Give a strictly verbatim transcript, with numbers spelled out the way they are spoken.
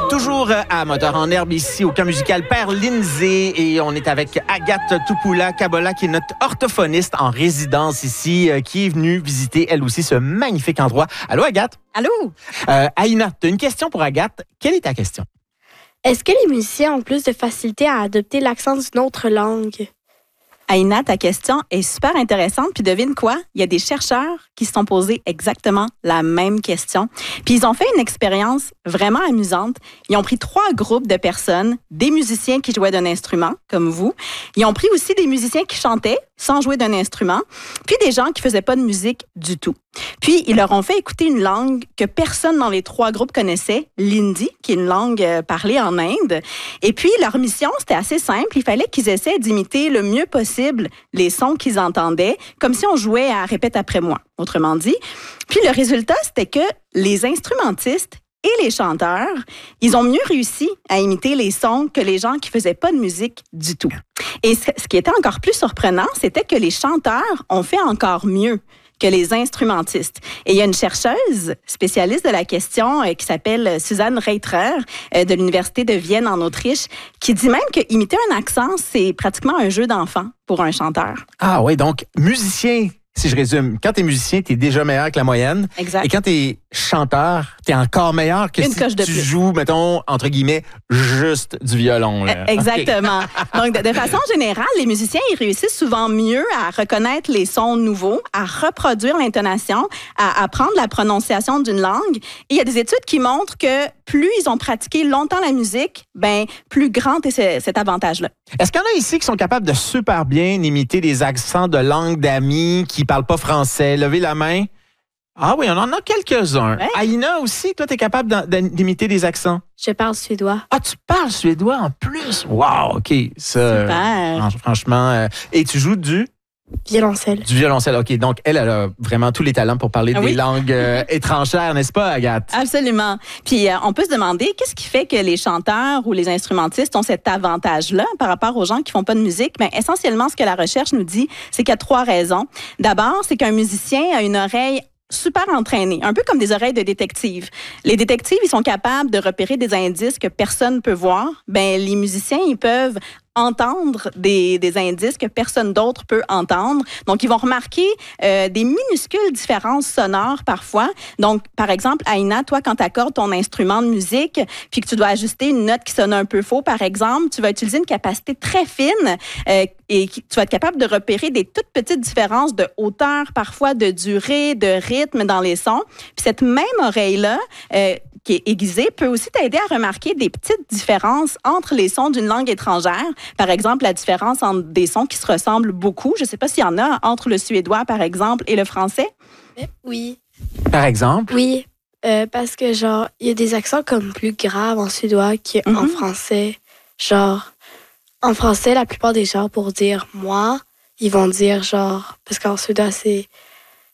Toujours à Moteur en herbe ici au camp musical Père Lindsay et on est avec Agathe Tupula-Kabola qui est notre orthophoniste en résidence ici euh, qui est venue visiter elle aussi ce magnifique endroit. Allô Agathe? Allô? Euh, Aïna, tu as une question pour Agathe. Quelle est ta question? Est-ce que les musiciens ont plus de facilité à adopter l'accent d'une autre langue? Aïna, ta question est super intéressante. Puis devine quoi? Il y a des chercheurs qui se sont posés exactement la même question. Puis ils ont fait une expérience vraiment amusante. Ils ont pris trois groupes de personnes, des musiciens qui jouaient d'un instrument, comme vous. Ils ont pris aussi des musiciens qui chantaient sans jouer d'un instrument, puis des gens qui faisaient pas de musique du tout. Puis ils leur ont fait écouter une langue que personne dans les trois groupes connaissait, l'hindi, qui est une langue parlée en Inde. Et puis leur mission, c'était assez simple. Il fallait qu'ils essaient d'imiter le mieux possible les sons qu'ils entendaient, comme si on jouait à répète après moi, autrement dit. Puis le résultat, c'était que les instrumentistes et les chanteurs, ils ont mieux réussi à imiter les sons que les gens qui faisaient pas de musique du tout. Et ce qui était encore plus surprenant, c'était que les chanteurs ont fait encore mieux que les instrumentistes. Et il y a une chercheuse spécialiste de la question euh, qui s'appelle Suzanne Reitrer euh, de l'Université de Vienne en Autriche qui dit même que imiter un accent, c'est pratiquement un jeu d'enfant pour un chanteur. Ah oui, donc musicien, si je résume, quand tu es musicien, tu es déjà meilleur que la moyenne. Exact. Et quand tu es chanteur, tu es encore meilleur que Une si coche de tu plus. joues, mettons, entre guillemets, juste du violon. Là. Exactement. Donc, de, de façon générale, les musiciens, ils réussissent souvent mieux à reconnaître les sons nouveaux, à reproduire l'intonation, à apprendre la prononciation d'une langue. Et il y a des études qui montrent que plus ils ont pratiqué longtemps la musique, ben plus grand est ce, cet avantage-là. Est-ce qu'il y en a ici qui sont capables de super bien imiter des accents de langue d'amis qui ne parlent pas français? Levez la main. Ah oui, on en a quelques-uns. Ouais. Aïna aussi, toi, tu es capable d'en- d'imiter des accents? Je parle suédois. Ah, tu parles suédois en plus? Wow, OK. Ça, Super. euh, franchement. euh, et tu joues du, Violoncelle. du violoncelle. OK, donc elle, elle a vraiment tous les talents pour parler Ah des oui? langues euh, étrangères, n'est-ce pas, Agathe? Absolument. Puis, euh, on peut se demander qu'est-ce qui fait que les chanteurs ou les instrumentistes ont cet avantage-là par rapport aux gens qui font pas de musique? Bien, essentiellement, ce que la recherche nous dit, c'est qu'il y a trois raisons. D'abord, c'est qu'un musicien a une oreille super entraînée, un peu comme des oreilles de détective. Les détectives, ils sont capables de repérer des indices que personne ne peut voir. Ben, les musiciens, ils peuvent entendre des, des indices que personne d'autre peut entendre. Donc, ils vont remarquer euh, des minuscules différences sonores parfois. Donc, par exemple, Aïna, toi, quand tu accordes ton instrument de musique, puis que tu dois ajuster une note qui sonne un peu faux, par exemple, tu vas utiliser une capacité très fine euh, et qui, tu vas être capable de repérer des toutes petites différences de hauteur, parfois de durée, de rythme dans les sons. Puis cette même oreille-là, euh, qui est aiguisée, peut aussi t'aider à remarquer des petites différences entre les sons d'une langue étrangère. Par exemple, la différence entre des sons qui se ressemblent beaucoup. Je ne sais pas s'il y en a entre le suédois, par exemple, et le français. Oui. Par exemple? Oui. Euh, parce que, genre, il y a des accents comme plus graves en suédois qu'en Mhm. français. Genre, en français, la plupart des gens, pour dire moi, ils vont dire genre, parce qu'en suédois, c'est